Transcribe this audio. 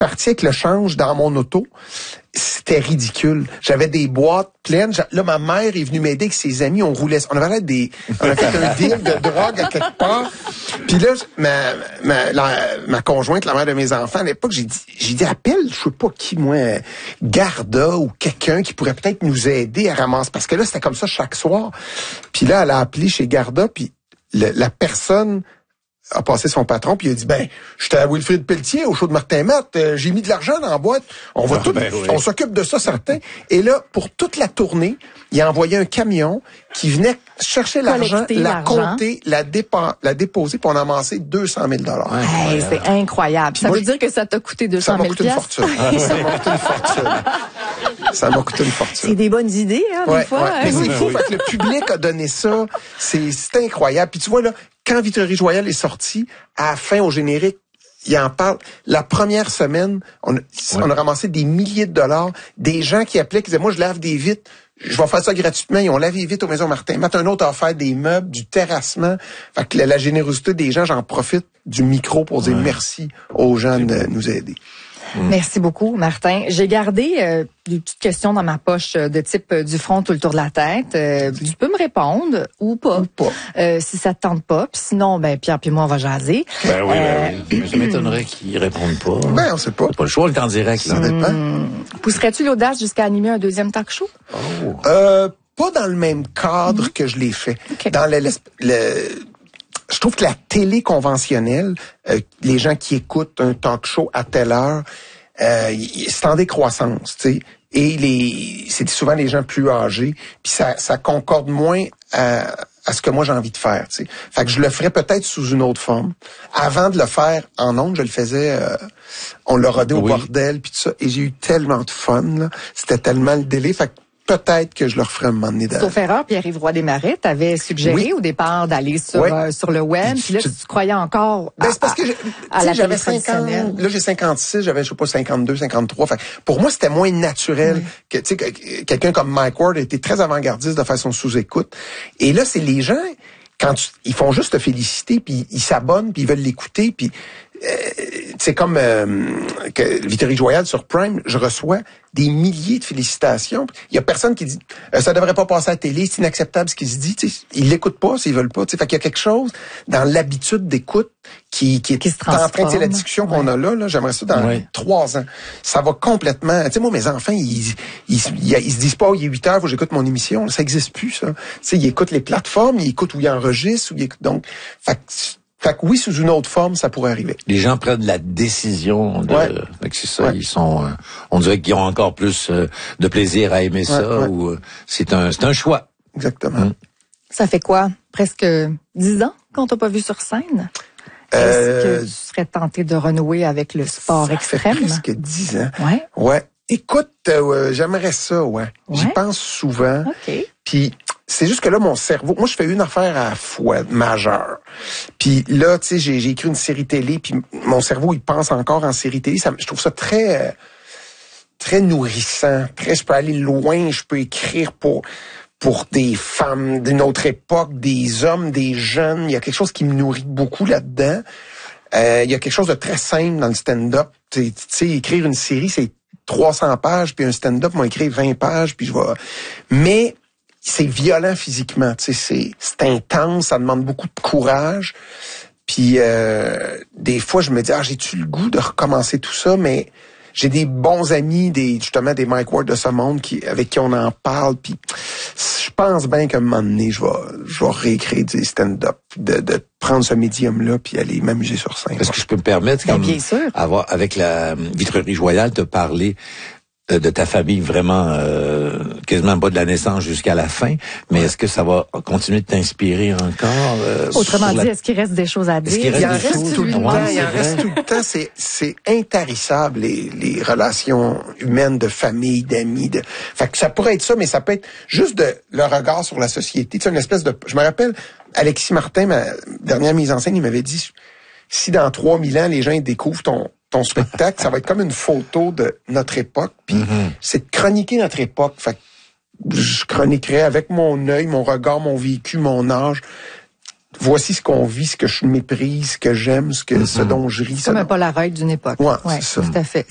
parti avec le change dans mon auto. C'était ridicule. J'avais des boîtes pleines. Là, ma mère est venue m'aider avec ses amis. On roulait. On avait on a fait un deal de drogue à quelque part. Puis là, ma conjointe, la mère de mes enfants, à l'époque, j'ai dit, appelle, je sais pas qui, moi, Garda ou quelqu'un qui pourrait peut-être nous aider à ramasser. Parce que là, c'était comme ça chaque soir. Puis là, elle a appelé chez Garda, puis la personne a passé son patron, puis il a dit, j'étais à Wilfrid Pelletier, au show de Martin Matt, j'ai mis de l'argent dans la boîte, on va on s'occupe de ça, certain. Et là, pour toute la tournée, il a envoyé un camion qui venait chercher l'argent, compter, la déposer, puis on a amassé 200 000 $. Hey, c'est incroyable. Ça veut dire que ça t'a coûté 200 000 $. Ça m'a coûté une fortune. Ça m'a coûté une fortune. Ça m'a coûté une fortune. C'est des bonnes idées, des fois. Ouais. Mais c'est fou, fait que le public a donné ça. C'est incroyable. Puis tu vois, là, quand Vitrerie Joyal est sorti, à la fin, au générique, il en parle. La première semaine, on a ramassé des milliers de dollars. Des gens qui appelaient, qui disaient, moi, je lave des vitres. Je vais faire ça gratuitement. Ils ont lavé vite aux Maisons Martin Matt. Un autre a offert des meubles, du terrassement. Fait que la générosité des gens, j'en profite du micro pour dire merci aux gens de nous aider. Merci beaucoup, Martin. J'ai gardé des petites questions dans ma poche de type du front tout le tour de la tête. Tu peux me répondre ou pas. Si ça te tente pas. Puis sinon, Pierre puis moi, on va jaser. Oui. Je m'étonnerais qu'ils répondent pas. On sait pas. C'est pas le choix, le temps direct. Là. Ça dépend. Pousserais-tu l'audace jusqu'à animer un deuxième talk show? Pas dans le même cadre que je l'ai fait. Okay. Dans je trouve que la télé conventionnelle, les gens qui écoutent un talk show à telle heure, c'est en décroissance, tu sais. Et c'est souvent les gens plus âgés, puis ça concorde moins à ce que moi j'ai envie de faire, tu sais. Fait que je le ferais peut-être sous une autre forme. Avant de le faire en ondes, je le faisais, on l'a rodé au bordel, puis tout ça. Et j'ai eu tellement de fun, là. C'était tellement le délai. Fait que peut-être que je le referais un moment donné. Sauf erreur, Pierre-Yves Roy Desmarais t'avait suggéré au départ d'aller sur le web. Puis là, tu croyais encore c'est parce que j'avais 50, là j'ai 56, j'avais, je sais pas, 52, 53. Fait, pour moi, c'était moins naturel que, tu sais, quelqu'un comme Mike Ward a été très avant-gardiste de faire son sous-écoute. Et là, c'est les gens, ils font juste te féliciter, puis ils s'abonnent, puis ils veulent l'écouter, puis c'est comme que Vitrerie Joyal sur Prime, je reçois des milliers de félicitations. Il y a personne qui dit ça devrait pas passer à la télé, c'est inacceptable ce qui se dit. Ils l'écoutent pas s'ils veulent pas. Fait qu'il y a quelque chose dans l'habitude d'écoute qui est en train de la discussion qu'on a là. J'aimerais ça dans 3 ans. Ça va complètement. Tu sais, moi mes enfants ils se disent pas il est 8 heures, faut que j'écoute mon émission. Ça existe plus ça. Tu sais, ils écoutent les plateformes, ils écoutent où ils enregistrent, où ils écoutent donc. Fait que oui, sous une autre forme, ça pourrait arriver. Les gens prennent la décision de... Fait que c'est ça, ils sont... on dirait qu'ils ont encore plus de plaisir à aimer ça, ou c'est un choix. Exactement. Ça fait quoi? Presque 10 ans qu'on t'a pas vu sur scène? Est-ce que tu serais tenté de renouer avec le sport extrême? Ça fait presque 10 ans. Ouais. Écoute, j'aimerais ça, J'y pense souvent. OK. Puis c'est juste que là, mon cerveau... Moi, je fais une affaire à la fois, majeure. Puis là, tu sais, j'ai écrit une série télé, puis mon cerveau, il pense encore en série télé. Je trouve ça très nourrissant. Je peux aller loin, je peux écrire pour des femmes d'une autre époque, des hommes, des jeunes. Il y a quelque chose qui me nourrit beaucoup là-dedans. Il y a quelque chose de très simple dans le stand-up. Tu sais, écrire une série, c'est 300 pages, puis un stand-up, moi, écrire 20 pages, puis je vais... Mais c'est violent physiquement, tu sais, c'est intense, ça demande beaucoup de courage. Puis des fois, je me dis, j'ai-tu le goût de recommencer tout ça? Mais j'ai des bons amis, justement des Mike Ward de ce monde avec qui on en parle. Puis je pense bien qu'à un moment donné, je vais réécrire du stand-up, de prendre ce médium-là puis aller m'amuser sur scène. Est-ce que je peux me permettre, bien sûr, avec la Vitrerie Joyal, de parler de ta famille vraiment quasiment pas de la naissance jusqu'à la fin, mais est-ce que ça va continuer de t'inspirer encore? Autrement dit, est-ce qu'il reste des choses à dire? Il en reste tout le temps. Il en reste tout le temps. C'est intarissable, les relations humaines de famille, d'amis. Fait que ça pourrait être ça, mais ça peut être juste le regard sur la société. Tu sais, une espèce de... Je me rappelle, Alexis Martin, ma dernière mise en scène, il m'avait dit, si dans 3000 ans, les gens ils découvrent ton spectacle, ça va être comme une photo de notre époque. Puis c'est de chroniquer notre époque. Fait que je chroniquerai avec mon œil, mon regard, mon vécu, mon âge. Voici ce qu'on vit, ce que je méprise, ce que j'aime, ce dont je ris. C'est comme un Polaroid d'une époque. Ouais, c'est ça. Tout à fait.